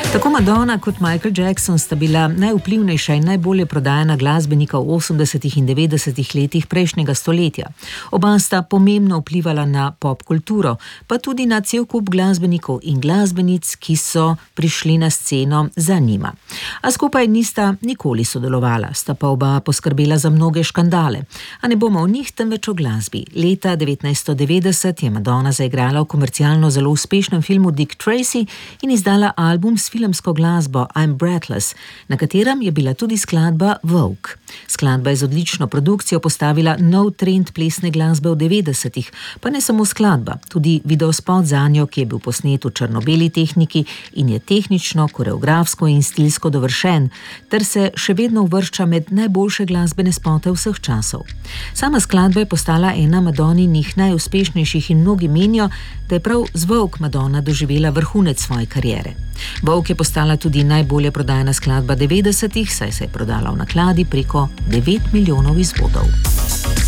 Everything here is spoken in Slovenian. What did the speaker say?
Tako Madonna kot Michael Jackson sta bila najvplivnejša in najbolje prodajana glasbenika v 80. in 90. letih prejšnjega stoletja. Oba sta pomembno vplivala na pop kulturo, pa tudi na cel kup glasbenikov in glasbenic, ki so prišli na sceno za njima. A skupaj nista nikoli sodelovala, sta pa oba poskrbela za mnoge škandale. A ne bomo o njih, temveč o glasbi. Leta 1990 je Madonna zaigrala v komercialno zelo uspešnem filmu Dick Tracy in izdala album s filmsko glasbo I'm Breathless, na katerem je bila tudi skladba Vogue. Skladba je z odlično produkcijo postavila nov trend plesne glasbe v 90-ih, pa ne samo skladba, tudi videospot zanjo, ki je bil posnet v črno-beli tehniki in je tehnično, koreografsko in stilsko dovršen, ter se še vedno uvršča med najboljše glasbene spote vseh časov. Sama skladba je postala ena Madonninih najuspešnejših in mnogi menijo, da je prav z Vogue Madonna doživela vrhunec svoje kariere. Vogue je postala tudi najbolje prodajana skladba 90-ih, saj se je prodala v nakladi preko 9 milijonov izvodov.